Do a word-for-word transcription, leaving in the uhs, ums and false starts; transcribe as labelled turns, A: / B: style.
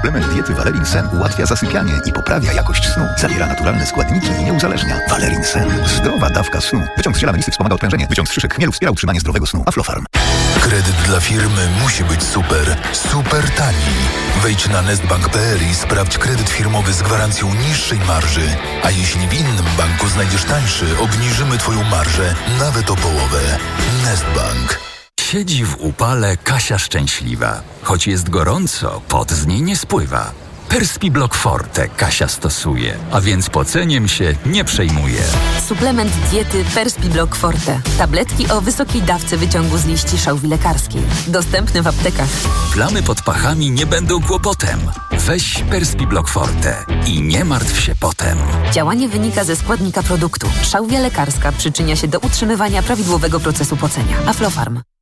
A: Suplement diety Valerin Sen ułatwia zasypianie i poprawia jakość snu. Zawiera naturalne składniki i nie uzależnia. Valerin Sen. Zdrowa dawka snu. Wyciąg z ziela melisy wspomaga odprężenie. Wyciąg z szyszek chmielu wspiera utrzymanie zdrowego snu. Aflofarm.
B: Kredyt dla firmy musi być super, super tani. Wejdź na nestbank kropka p l i sprawdź kredyt firmowy z gwarancją niższej marży. A jeśli w innym banku znajdziesz tańszy, obniżymy Twoją marżę nawet o połowę. Nestbank.
C: Siedzi w upale Kasia szczęśliwa. Choć jest gorąco, pot z niej nie spływa. Perspiblock Forte Kasia stosuje, a więc poceniem się nie przejmuje.
D: Suplement diety Perspiblock Forte. Tabletki o wysokiej dawce wyciągu z liści szałwi lekarskiej. Dostępne w aptekach.
C: Plamy pod pachami nie będą kłopotem. Weź Perspiblock Forte i nie martw się potem.
D: Działanie wynika ze składnika produktu. Szałwia lekarska przyczynia się do utrzymywania prawidłowego procesu pocenia. Aflofarm.